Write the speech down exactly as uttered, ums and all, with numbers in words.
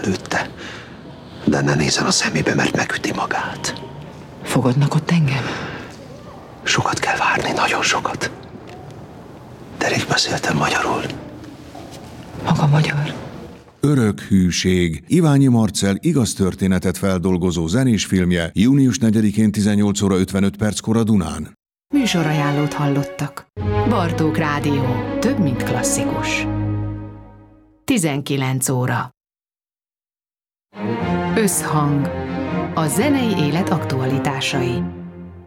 előtte, de ne nézzen a szemébe, mert megüti magát. Fogadnak ott engem? Sokat kell várni, nagyon sokat. De rég beszéltem magyarul. Maga magyar? Örök hűség. Iványi Marcell igaz történetet feldolgozó zenés filmje június negyedikén tizennyolc óra ötvenöt perckor a Dunán. Műsorajánlót hallottak. Bartók Rádió. Több, mint klasszikus. tizenkilenc óra. Összhang. A zenei élet aktualitásai.